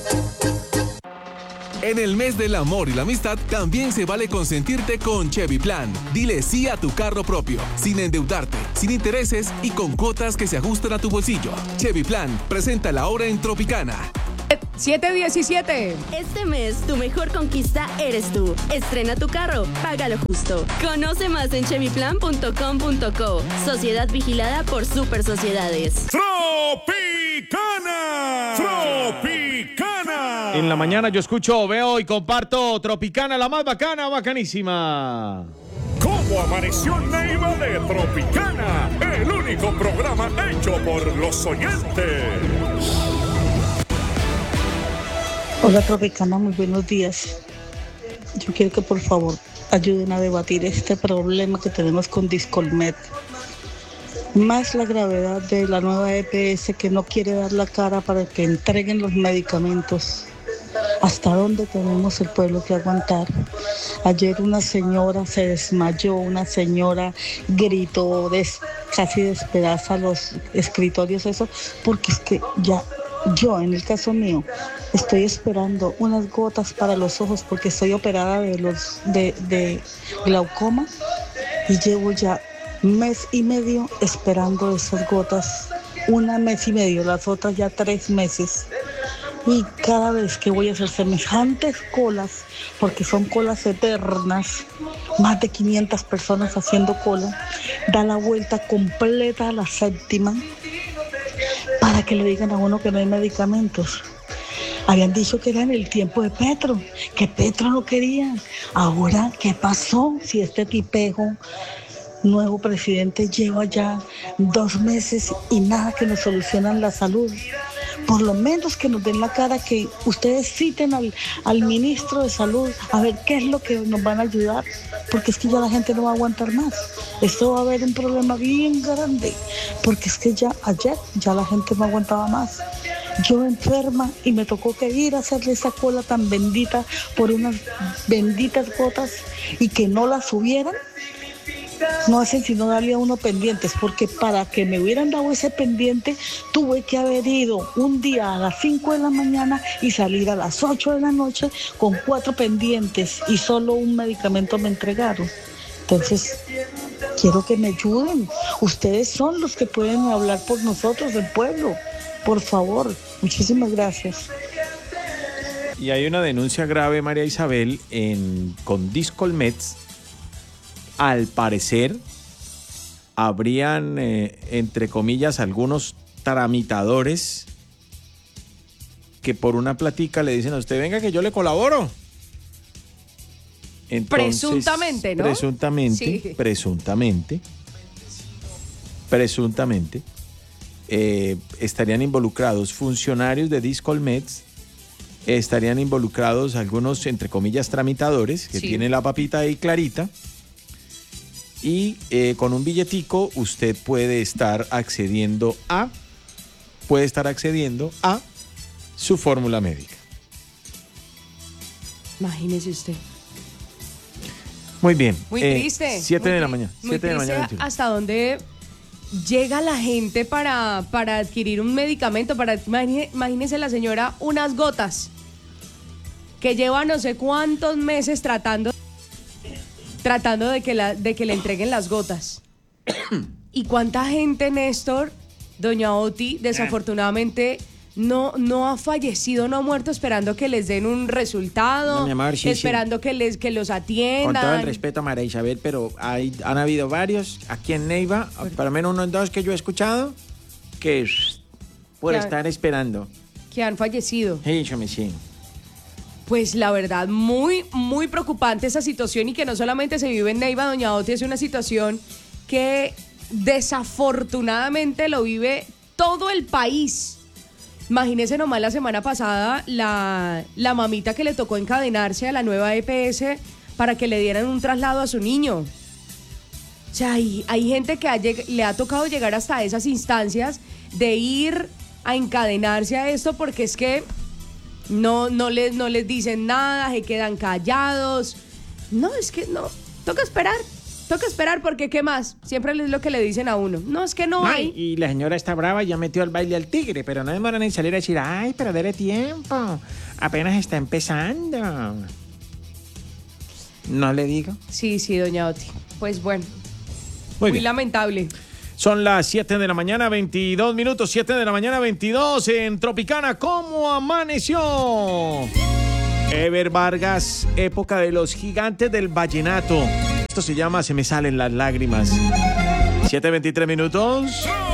En el mes del amor y la amistad, también se vale consentirte con Chevy Plan. Dile sí a tu carro propio, sin endeudarte, sin intereses y con cuotas que se ajustan a tu bolsillo. Chevy Plan, presenta la hora en Tropicana. 7:17. Este mes, tu mejor conquista eres tú. Estrena tu carro, págalo justo. Conoce más en chevyplan.com.co. Sociedad vigilada por Super Sociedades. ¡Tropicana! ¡Tropicana! En la mañana yo escucho, veo y comparto Tropicana, la más bacana, bacanísima. ¿Cómo amaneció Neiva de Tropicana? El único programa hecho por los oyentes. Hola Tropicana, muy buenos días. Yo quiero que por favor ayuden a debatir este problema que tenemos con Discolmet. Más la gravedad de la nueva EPS que no quiere dar la cara para que entreguen los medicamentos. ¿Hasta dónde tenemos el pueblo que aguantar? Ayer una señora se desmayó, una señora gritó, casi despedaza los escritorios, eso, porque es que ya... Yo, en el caso mío, estoy esperando unas gotas para los ojos porque estoy operada de glaucoma y llevo ya 1 mes y medio esperando esas gotas. 1 mes y medio, las otras ya 3 meses. Y cada vez que voy a hacer semejantes colas, porque son colas eternas, más de 500 personas haciendo cola, da la vuelta completa a la 7ª. Para que le digan a uno que no hay medicamentos. Habían dicho que era en el tiempo de Petro, que Petro no quería. Ahora, ¿qué pasó? Si este tipejo, nuevo presidente, lleva ya 2 meses y nada que nos solucionan la salud. Por lo menos que nos den la cara, que ustedes citen al ministro de salud a ver qué es lo que nos van a ayudar, porque es que ya la gente no va a aguantar más. Esto va a haber un problema bien grande, porque es que ya ayer ya la gente no aguantaba más. Yo enferma y me tocó que ir a hacerle esa cola tan bendita por unas benditas gotas y que no las subieran. No hacen sino darle a uno pendientes, porque para que me hubieran dado ese pendiente tuve que haber ido un día a las 5 de la mañana y salir a las 8 de la noche con 4 pendientes y solo un medicamento me entregaron. Entonces, quiero que me ayuden. Ustedes son los que pueden hablar por nosotros, el pueblo. Por favor, muchísimas gracias. Y hay una denuncia grave, María Isabel, con Discolmet. Al parecer, habrían, entre comillas, algunos tramitadores que por una platica le dicen a usted, venga que yo le colaboro. Entonces, presuntamente, ¿no? Presuntamente, estarían involucrados funcionarios de Discolmet, estarían involucrados algunos, entre comillas, tramitadores que tienen la papita ahí clarita. Y con un billetico usted puede estar accediendo a su fórmula médica. Imagínese usted. Muy bien. Muy triste. 7 de la mañana. Muy 7 de la triste mañana. hasta dónde llega la gente para adquirir un medicamento. Imagínese la señora, unas gotas que lleva no sé cuántos meses tratando de que le entreguen las gotas. ¿Y cuánta gente, Néstor, doña Oti, desafortunadamente no ha fallecido, no ha muerto esperando que les den un resultado, no, mi amor, esperando que los atiendan? Con todo el respeto a María Isabel, pero han habido varios aquí en Neiva, por lo menos unos 2 que yo he escuchado, que por estar esperando. Que han fallecido. Sí. Pues la verdad, muy, muy preocupante esa situación, y que no solamente se vive en Neiva, doña Oti, es una situación que desafortunadamente lo vive todo el país. Imagínese nomás la semana pasada la mamita que le tocó encadenarse a la nueva EPS para que le dieran un traslado a su niño. O sea, hay gente que le ha tocado llegar hasta esas instancias de ir a encadenarse a esto, porque es que no les dicen nada, se quedan callados. No, es que no, toca esperar. Toca esperar porque ¿qué más? Siempre es lo que le dicen a uno. No, es que no hay. Y la señora está brava, ya metió el baile al tigre, pero no demoran en salir a decir, ay, pero dele tiempo, apenas está empezando. ¿No le digo? Sí, doña Oti. Pues bueno, Muy muy bien. lamentable. Son las 7 de la mañana, 22 minutos, 7 de la mañana, 22 en Tropicana. ¿Cómo amaneció? Ever Vargas, época de los gigantes del vallenato. Esto se llama Se me salen las lágrimas. 7:23 minutos.